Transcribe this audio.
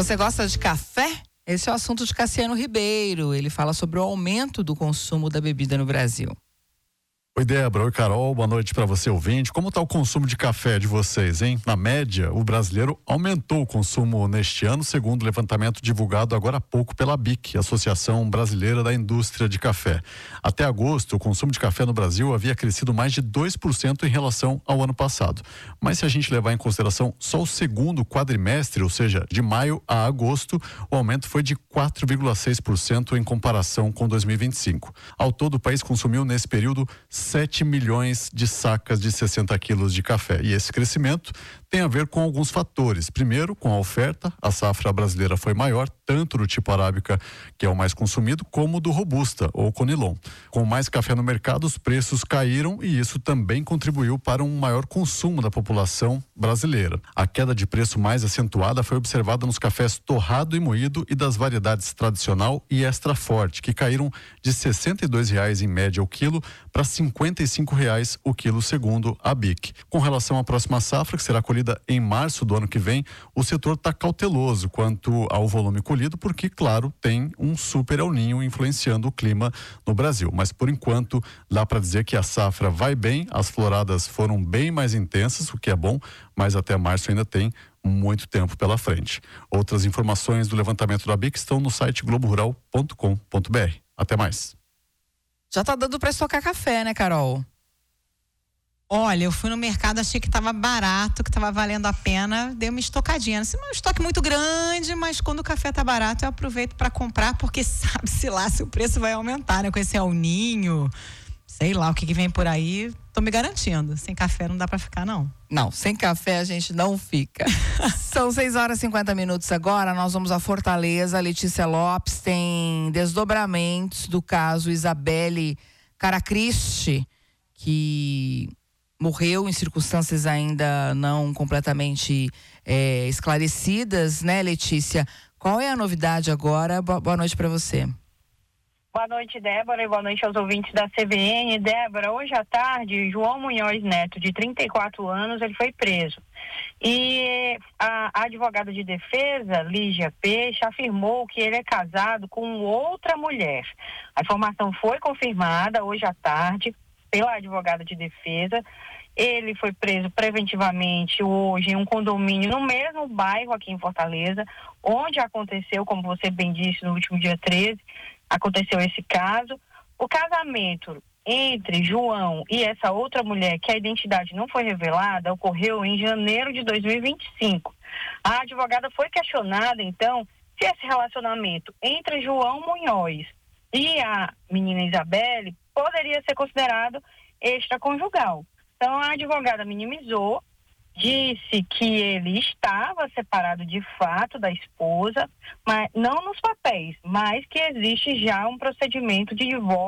Você gosta de café? Esse é o assunto de Cassiano Ribeiro. Ele fala sobre o aumento do consumo da bebida no Brasil. Oi, Débora. Oi, Carol. Boa noite para você, ouvinte. Como está o consumo de café de vocês, hein? Na média, o brasileiro aumentou o consumo neste ano, segundo o levantamento divulgado agora há pouco pela ABIC, Associação Brasileira da Indústria de Café. Até agosto, o consumo de café no Brasil havia crescido mais de 2% em relação ao ano passado. Mas se a gente levar em consideração só o segundo quadrimestre, ou seja, de maio a agosto, o aumento foi de 4,6% em comparação com 2025. Ao todo, o país consumiu nesse período 7 milhões de sacas de 60 quilos de café. E esse crescimento tem a ver com alguns fatores. Primeiro, com a oferta, a safra brasileira foi maior, tanto do tipo arábica, que é o mais consumido, como do robusta, ou conilon. Com mais café no mercado, os preços caíram e isso também contribuiu para um maior consumo da população brasileira. A queda de preço mais acentuada foi observada nos cafés torrado e moído e das variedades tradicional e extra forte, que caíram de R$ 62,00 em média o quilo para R$ 55,00 o quilo, segundo a ABIC. Com relação à próxima safra, que será colhida em março do ano que vem, o setor está cauteloso quanto ao volume colhido, porque, claro, tem um super El Niño influenciando o clima no Brasil. Mas, por enquanto, dá para dizer que a safra vai bem, as floradas foram bem mais intensas, o que é bom, mas até março ainda tem muito tempo pela frente. Outras informações do levantamento da ABIC estão no site globorural.com.br. Até mais. Já tá dando para estocar café, né, Carol? Olha, eu fui no mercado, achei que estava barato, que estava valendo a pena, dei uma estocadinha. Assim, não é um estoque muito grande, mas quando o café tá barato, eu aproveito para comprar, porque sabe-se lá se o preço vai aumentar, né? Com esse El Niño, sei lá o que vem por aí, tô me garantindo. Sem café não dá para ficar, não. Não, sem café a gente não fica. São 6h50 agora, nós vamos a Fortaleza. A Letícia Lopes tem desdobramentos do caso Isabelle Caracristi, que morreu em circunstâncias ainda não completamente esclarecidas, né, Letícia? Qual é a novidade agora? Boa noite para você. Boa noite, Débora, e boa noite aos ouvintes da CBN. Débora, hoje à tarde, João Munhoz Neto, de 34 anos, ele foi preso. E a advogada de defesa, Lígia Peixe, afirmou que ele é casado com outra mulher. A informação foi confirmada hoje à tarde pela advogada de defesa. Ele foi preso preventivamente hoje em um condomínio no mesmo bairro aqui em Fortaleza, onde aconteceu, como você bem disse, no último dia 13, aconteceu esse caso. O casamento entre João e essa outra mulher, que a identidade não foi revelada, ocorreu em janeiro de 2025. A advogada foi questionada, então, se esse relacionamento entre João Munhoz e a menina Isabelle poderia ser considerado extraconjugal. Então, a advogada minimizou, disse que ele estava separado de fato da esposa, mas não nos papéis, mas que existe já um procedimento de divórcio